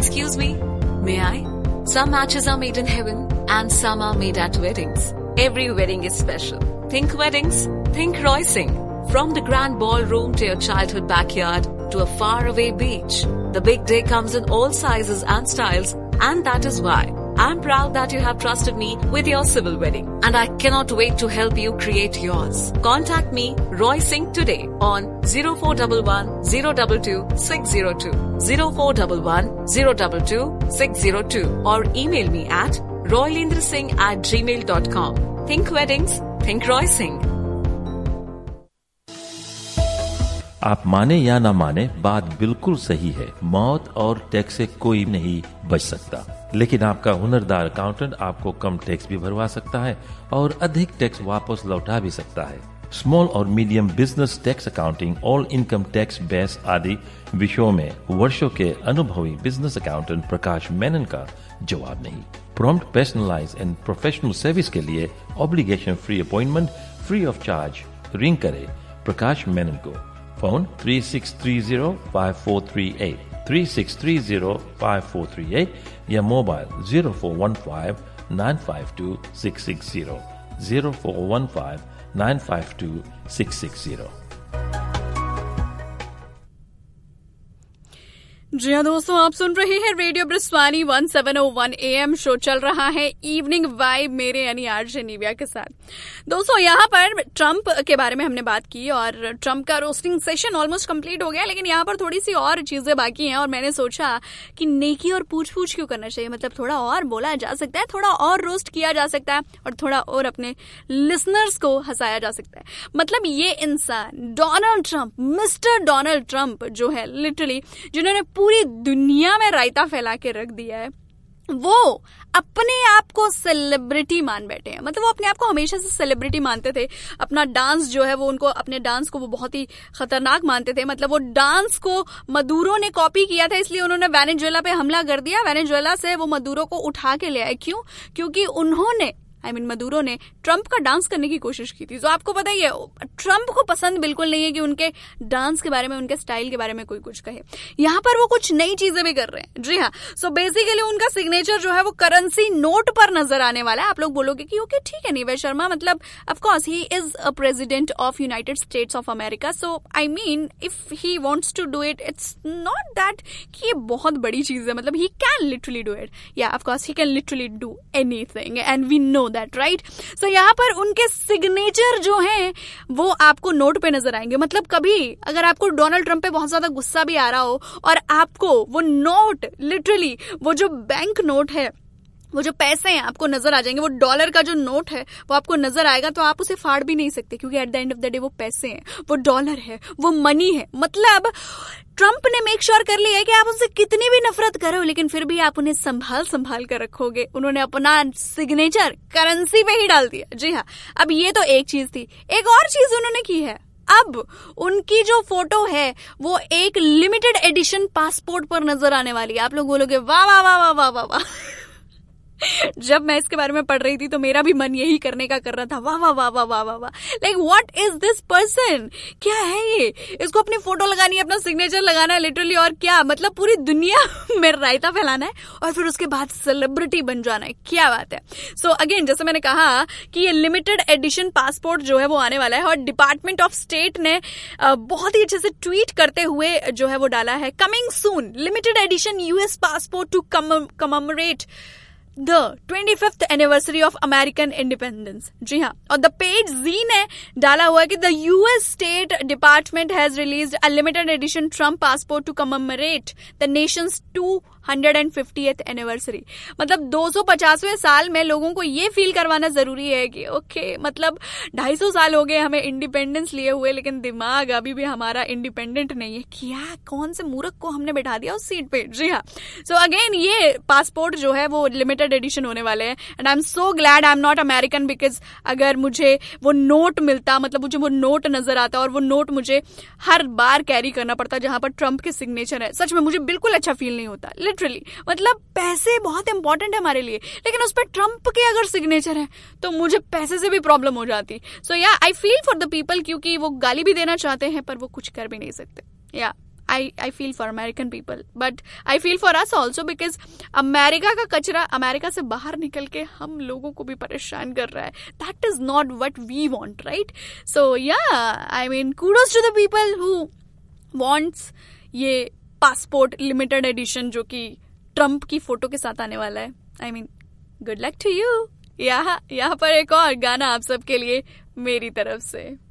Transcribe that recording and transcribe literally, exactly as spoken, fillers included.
Excuse me, may I? Some matches are made in heaven and some are made at weddings. Every wedding is special. Think weddings, think Roy Singh. From the grand ballroom to your childhood backyard to a faraway beach, the big day comes in all sizes and styles, and that is why I'm proud that you have trusted me with your civil wedding, and I cannot wait to help you create yours. Contact me, Roy Singh, today on zero four one one zero two two six zero two, zero four one one zero two two six zero two, or email me at roylendrasingh at gmail dot com. Think weddings, think Roy Singh. आप माने या ना माने, बात बिल्कुल सही है। मौत और टैक्स से कोई नहीं बच सकता, लेकिन आपका हुनरदार अकाउंटेंट आपको कम टैक्स भी भरवा सकता है और अधिक टैक्स वापस लौटा भी सकता है। स्मॉल और medium business tax accounting, all income tax base आदि विषयों में वर्षों के अनुभवी बिजनेस अकाउंटेंट प्रकाश मेनन का जवाब नहीं। Prompt, personalise and professional service के लिए obligation free appointment free of charge ring करे प्रकाश मेनन को। Phone three six three zero five four three eight, three six three zero five four three eight या mobile zero four one five nine five to six six zero, zero four one five nine five to six six zero. जी हाँ दोस्तों, आप सुन रहे हैं radio ब्रिस्वानी one seven O one A M. Show चल रहा है evening vibe मेरे यानी आरजे निविया के साथ। दोस्तों यहाँ पर ट्रंप के बारे में हमने बात की और ट्रंप का रोस्टिंग सेशन ऑलमोस्ट कंप्लीट हो गया, लेकिन यहाँ पर थोड़ी सी और चीजें बाकी हैं और मैंने सोचा कि नेकी और पूछ पूछ क्यों करना चाहिए। मतलब थोड़ा और बोला जा सकता है, थोड़ा और रोस्ट किया जा सकता है और थोड़ा और अपने लिसनर्स को हंसाया जा सकता है। मतलब ये इंसान Donald Trump, mister Donald Trump जो है, लिटरली जिन्होंने पूरी दुनिया में रायता फैला के रख दिया है, वो अपने आप को सेलिब्रिटी मान बैठे हैं। मतलब वो अपने आप को हमेशा से सेलिब्रिटी मानते थे। अपना डांस जो है वो उनको अपने डांस को वो बहुत ही खतरनाक मानते थे। मतलब वो डांस को मदुरो ने कॉपी किया था, इसलिए उन्होंने वेनेजुएला पे हमला कर दिया। वेनेजुएला से वो मदुरो को उठा के ले आए। क्यों? क्योंकि उन्होंने आई मीन मदुरो ने ट्रंप का डांस करने की कोशिश की थी। तो आपको पता ही है ट्रंप को पसंद बिल्कुल नहीं है कि उनके डांस के बारे में, उनके स्टाइल के बारे में कोई कुछ कहे। यहाँ पर वो कुछ नई चीजें भी कर रहे हैं। जी हाँ, सो बेसिकली उनका सिग्नेचर जो है वो करेंसी नोट पर नजर आने वाला है। आप लोग बोलोगे कि ओके ठीक है निवेश शर्मा, मतलब of course he is a president of United states of America, so I mean if he wants to do it, it's not that कि ये बहुत बड़ी चीज है। मतलब he can literally do it. या of course he can literally do anything and we know that, right? सो यहाँ पर उनके सिग्नेचर जो हैं वो आपको नोट पे नजर आएंगे। मतलब कभी अगर आपको डोनाल्ड ट्रंप पे बहुत ज्यादा गुस्सा भी आ रहा हो और आपको वो नोट, लिटरली वो जो बैंक नोट है, वो जो पैसे हैं आपको नजर आ जाएंगे, वो डॉलर का जो नोट है वो आपको नजर आएगा, तो आप उसे फाड़ भी नहीं सकते क्योंकि at the end of the day वो पैसे हैं, वो डॉलर है, वो मनी है। मतलब ट्रंप ने मेक श्योर कर लिया है कि आप उनसे कितनी भी नफरत करो लेकिन फिर भी आप उन्हें संभाल संभाल कर रखोगे। उन्होंने अपना सिग्नेचर करेंसी पे ही डाल दिया। जी हाँ, अब ये तो एक चीज थी। एक और चीज उन्होंने की है, अब उनकी जो फोटो है वो एक लिमिटेड एडिशन पासपोर्ट पर नजर आने वाली है। आप लोग बोलोगे वाह वाह वाह वाह वाह वाह वाह। जब मैं इसके बारे में पढ़ रही थी तो मेरा भी मन यही करने का कर रहा था, वाह वाह वाह वाह वाह वाह वाह। Like what is this person? क्या है ये? इसको अपनी फोटो लगानी है, अपना सिग्नेचर लगाना है लिटरली, और क्या मतलब पूरी दुनिया में रायता फैलाना है और फिर उसके बाद सेलिब्रिटी बन जाना है। क्या बात है। सो so, अगेन जैसे मैंने कहा कि ये लिमिटेड एडिशन पासपोर्ट जो है वो आने वाला है और डिपार्टमेंट ऑफ स्टेट ने बहुत ही अच्छे से ट्वीट करते हुए जो है वो डाला है, coming soon limited edition US passport to commemorate The twenty-fifth anniversary of American independence। जी हाँ, और द पेज जी ने डाला हुआ है कि the US state department has released a limited edition Trump passport to commemorate the Nations two hundred fiftieth anniversary. मतलब दो सौ पचासवें साल में लोगों को ये फील करवाना जरूरी है कि ओके मतलब ढाई सौ साल हो गए हमें इंडिपेंडेंस लिए हुए, लेकिन दिमाग अभी भी हमारा इंडिपेंडेंट नहीं है। क्या कौन से मूर्ख को हमने बैठा दिया उस सीट पे। जी हाँ, सो अगेन ये पासपोर्ट जो है वो लिमिटेड एडिशन होने वाले हैं and I am so glad I am not American, because अगर मुझे वो नोट मिलता, मतलब मुझे वो नोट नजर आता और वो नोट मुझे हर बार कैरी करना पड़ता जहां पर ट्रंप के सिग्नेचर है, सच में मुझे बिल्कुल अच्छा फील नहीं होता लिटरली। मतलब पैसे बहुत इंपॉर्टेंट है हमारे लिए, लेकिन उस पर ट्रंप के अगर सिग्नेचर है तो मुझे पैसे से भी प्रॉब्लम हो जाती। सो या I feel for the people, क्योंकि वो गाली भी देना चाहते हैं पर वो कुछ कर भी नहीं सकते। या आई I feel for American people, but I feel for us also, because America का कचरा अमेरिका से बाहर निकल के हम लोगों को भी परेशान कर रहा है. That is not what we want, right? सो या I mean kudos to the people who wants ये पासपोर्ट लिमिटेड एडिशन जो कि ट्रम्प की फोटो के साथ आने वाला है. I mean good luck to you. यहाँ यहाँ पर एक और गाना आप सबके लिए मेरी तरफ से.